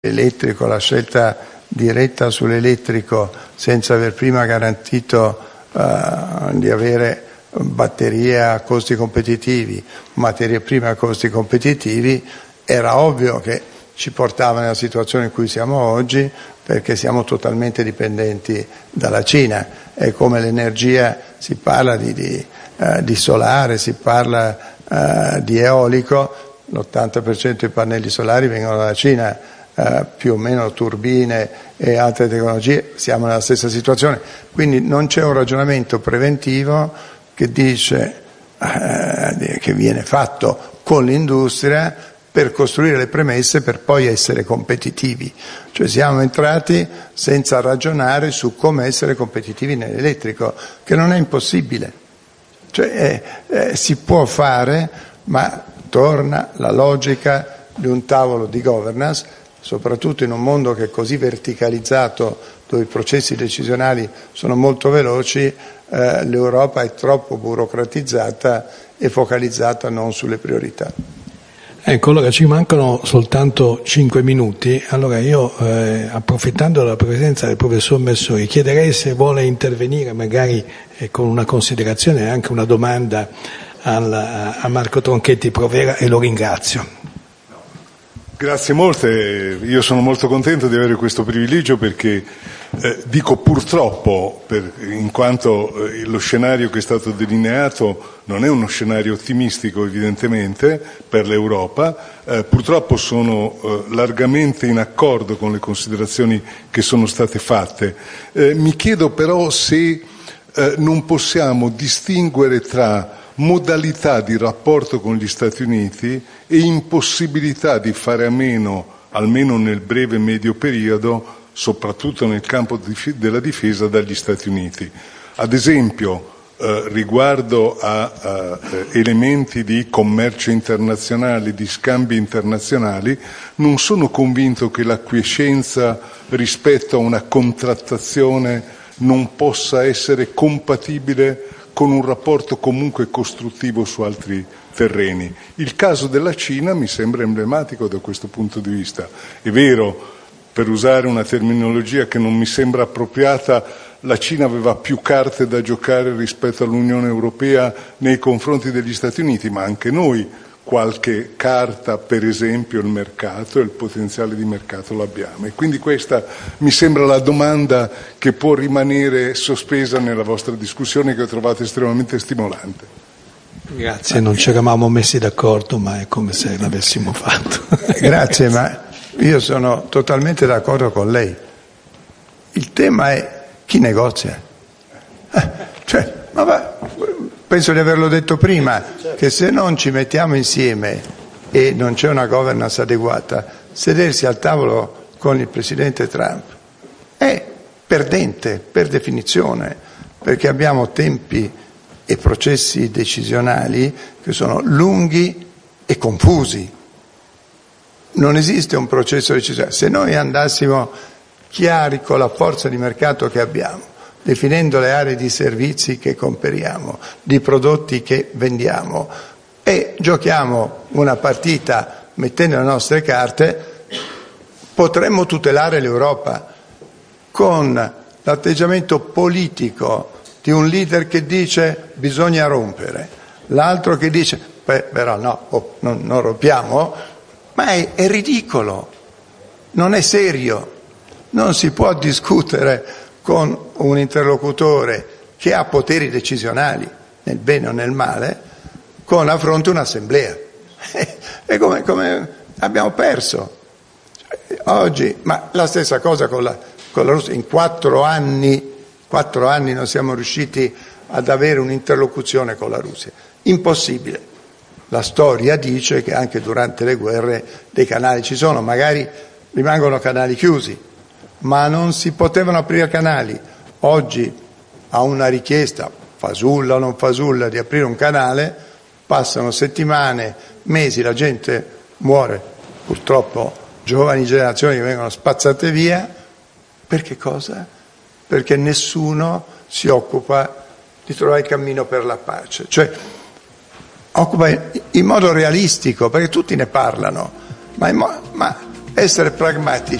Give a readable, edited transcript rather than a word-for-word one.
elettrico, la scelta diretta sull'elettrico senza aver prima garantito di avere batterie a costi competitivi, materie prime a costi competitivi, era ovvio che ci portava nella situazione in cui siamo oggi, perché siamo totalmente dipendenti dalla Cina. È come l'energia, si parla di solare, si parla di eolico, l'80% dei pannelli solari vengono dalla Cina, più o meno turbine e altre tecnologie, siamo nella stessa situazione. Quindi non c'è un ragionamento preventivo che dice che viene fatto con l'industria per costruire le premesse per poi essere competitivi. Cioè siamo entrati senza ragionare su come essere competitivi nell'elettrico, che non è impossibile. Cioè si può fare, ma torna la logica di un tavolo di governance, soprattutto in un mondo che è così verticalizzato, dove i processi decisionali sono molto veloci. L'Europa è troppo burocratizzata e focalizzata non sulle priorità. Ecco, allora ci mancano soltanto 5 minuti, allora io approfittando della presenza del professor Messori chiederei se vuole intervenire magari con una considerazione e anche una domanda a Marco Tronchetti Provera, e lo ringrazio. Grazie molte, io sono molto contento di avere questo privilegio perché dico purtroppo, in quanto lo scenario che è stato delineato non è uno scenario ottimistico evidentemente per l'Europa, purtroppo sono largamente in accordo con le considerazioni che sono state fatte. Mi chiedo però se non possiamo distinguere tra modalità di rapporto con gli Stati Uniti e impossibilità di fare a meno, almeno nel breve e medio periodo, soprattutto nel campo della difesa, dagli Stati Uniti. Ad esempio, riguardo a elementi di commercio internazionale, di scambi internazionali, non sono convinto che l'acquiescenza rispetto a una contrattazione non possa essere compatibile con un rapporto comunque costruttivo su altri terreni. Il caso della Cina mi sembra emblematico da questo punto di vista. È vero, per usare una terminologia che non mi sembra appropriata, la Cina aveva più carte da giocare rispetto all'Unione Europea nei confronti degli Stati Uniti, ma anche noi qualche carta, per esempio il mercato e il potenziale di mercato l'abbiamo. E quindi questa mi sembra la domanda che può rimanere sospesa nella vostra discussione, che ho trovato estremamente stimolante. Grazie, non ci eravamo messi d'accordo, ma è come se l'avessimo fatto. Grazie, ma io sono totalmente d'accordo con lei. Il tema è chi negozia. Penso di averlo detto prima, che se non ci mettiamo insieme e non c'è una governance adeguata, sedersi al tavolo con il presidente Trump è perdente per definizione, perché abbiamo tempi e processi decisionali che sono lunghi e confusi. Non esiste un processo decisionale. Se noi andassimo chiari con la forza di mercato che abbiamo, definendo le aree di servizi che comperiamo, di prodotti che vendiamo, e giochiamo una partita mettendo le nostre carte, potremmo tutelare l'Europa con l'atteggiamento politico di un leader che dice bisogna rompere, l'altro che dice però no, non rompiamo, ma è ridicolo, non è serio, non si può discutere con un interlocutore che ha poteri decisionali, nel bene o nel male, con a fronte un'assemblea. È come abbiamo perso. Oggi, ma la stessa cosa con la Russia. In 4 anni non siamo riusciti ad avere un'interlocuzione con la Russia. Impossibile. La storia dice che anche durante le guerre dei canali ci sono, magari rimangono canali chiusi, ma non si potevano aprire canali. Oggi a una richiesta, fasulla o non fasulla, di aprire un canale, passano settimane, mesi, la gente muore, purtroppo giovani generazioni che vengono spazzate via. Per che cosa? Perché nessuno si occupa di trovare il cammino per la pace, cioè occupa in modo realistico, perché tutti ne parlano, ma essere pragmatici.